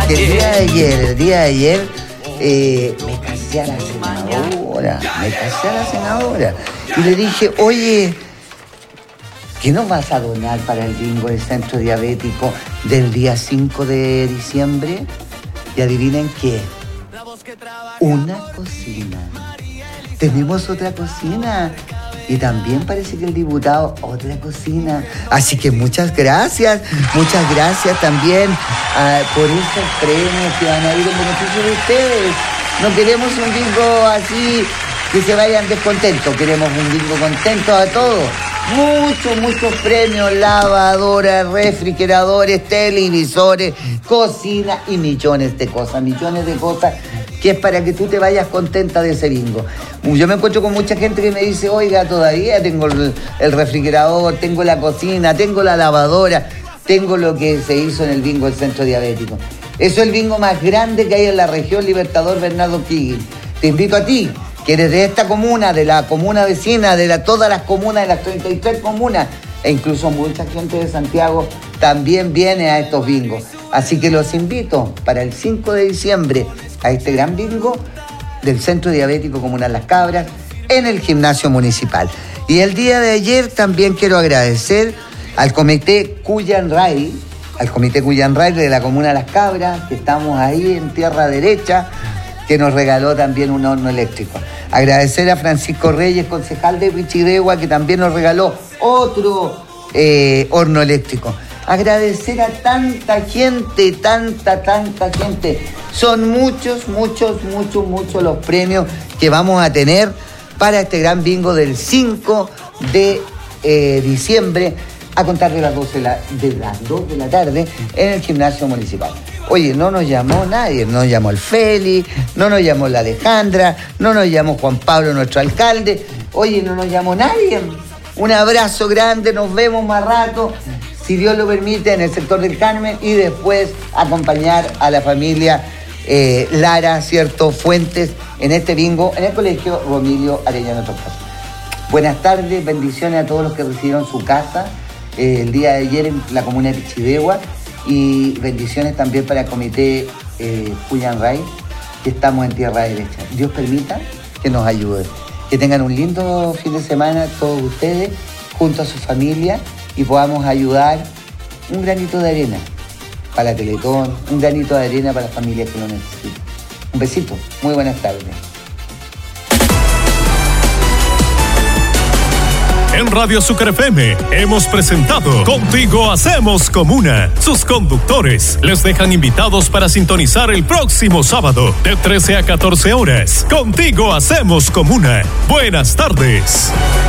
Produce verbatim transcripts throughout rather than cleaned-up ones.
que el día de ayer, el día de ayer, eh, me casé a la senadora, me casé a la senadora. Y le dije, oye, ¿qué nos vas a donar para el bingo del Centro Diabético del día cinco de diciembre? Y adivinen qué, una cocina. Tenemos otra cocina. Y también parece que el diputado, otra cocina. Así que muchas gracias, muchas gracias también uh, por esos premios que van a ir en beneficio de ustedes. No queremos un bingo así que se vayan descontentos, queremos un bingo contento a todos. Muchos, muchos premios, lavadoras, refrigeradores, televisores, cocina y millones de cosas, millones de cosas que es para que tú te vayas contenta de ese bingo. Yo me encuentro con mucha gente que me dice, oiga, todavía tengo el, el refrigerador, tengo la cocina, tengo la lavadora, tengo lo que se hizo en el bingo del Centro Diabético. Eso es el bingo más grande que hay en la región Libertador Bernardo O'Higgins. Te invito a ti, que eres de esta comuna, de la comuna vecina, de la, todas las comunas, de las treinta y tres comunas, e incluso mucha gente de Santiago también viene a estos bingos. Así que los invito para el cinco de diciembre a este gran bingo del Centro Diabético Comunal Las Cabras en el gimnasio municipal. Y el día de ayer también quiero agradecer al comité Cuyanray, al comité Cuyanray de la comuna Las Cabras, que estamos ahí en tierra derecha, que nos regaló también un horno eléctrico. Agradecer a Francisco Reyes, concejal de Pichidegua, que también nos regaló otro eh, horno eléctrico. Agradecer a tanta gente, tanta, tanta gente. Son muchos, muchos, muchos, muchos los premios que vamos a tener para este gran bingo del cinco de diciembre, a contar de las doce de la, de las dos de la tarde en el gimnasio municipal. Oye, no nos llamó nadie, no nos llamó el Feli, no nos llamó la Alejandra, no nos llamó Juan Pablo, nuestro alcalde. Oye, no nos llamó nadie. Un abrazo grande, nos vemos más rato, si Dios lo permite, en el sector del Carmen, y después acompañar a la familia eh, Lara, ¿cierto?, Fuentes, en este bingo, en el colegio Romilio Arellano Torcaso. Buenas tardes, bendiciones a todos los que recibieron su casa eh, el día de ayer en la comuna de Pichidegua, y bendiciones también para el comité eh, Cuyanray, que estamos en tierra derecha. Dios permita que nos ayude. Que tengan un lindo fin de semana todos ustedes, junto a su familia, y podamos ayudar un granito de arena para la Teletón, un granito de arena para las familias que lo necesitan. Un besito, muy buenas tardes. En Radio Azúcar F M hemos presentado Contigo Hacemos Comuna. Sus conductores les dejan invitados para sintonizar el próximo sábado de trece a catorce horas. Contigo Hacemos Comuna. Buenas tardes.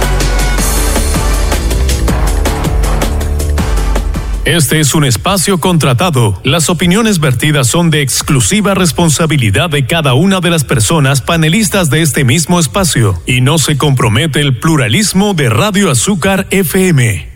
Este es un espacio contratado. Las opiniones vertidas son de exclusiva responsabilidad de cada una de las personas panelistas de este mismo espacio y no se compromete el pluralismo de Radio Azúcar F M.